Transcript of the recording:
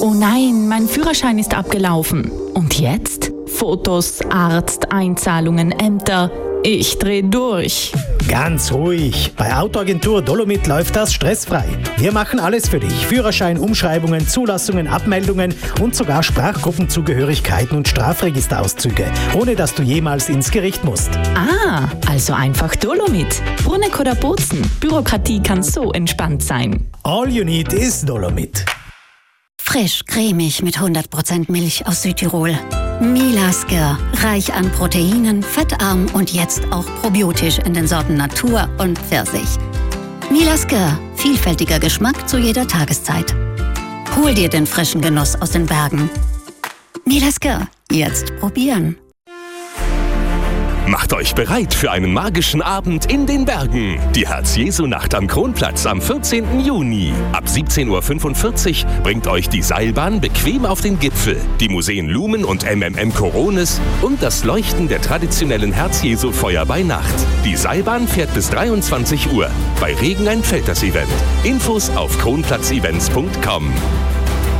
Oh nein, mein Führerschein ist abgelaufen. Und jetzt? Fotos, Arzt, Einzahlungen, Ämter. Ich dreh durch. Ganz ruhig. Bei Autoagentur Dolomit läuft das stressfrei. Wir machen alles für dich. Führerschein, Umschreibungen, Zulassungen, Abmeldungen und sogar Sprachgruppenzugehörigkeiten und Strafregisterauszüge, ohne dass du jemals ins Gericht musst. Ah, also einfach Dolomit. Bruneck oder Bozen. Bürokratie kann so entspannt sein. All you need is Dolomit. Frisch, cremig mit 100% Milch aus Südtirol. Milasker, reich an Proteinen, fettarm und jetzt auch probiotisch in den Sorten Natur und Pfirsich. Milasker, vielfältiger Geschmack zu jeder Tageszeit. Hol dir den frischen Genuss aus den Bergen. Milasker, jetzt probieren. Macht euch bereit für einen magischen Abend in den Bergen. Die Herz-Jesu-Nacht am Kronplatz am 14. Juni. Ab 17.45 Uhr bringt euch die Seilbahn bequem auf den Gipfel. Die Museen Lumen und MMM Coronis und das Leuchten der traditionellen Herz-Jesu-Feuer bei Nacht. Die Seilbahn fährt bis 23 Uhr. Bei Regen ein Felders-Event. Infos auf kronplatzevents.com.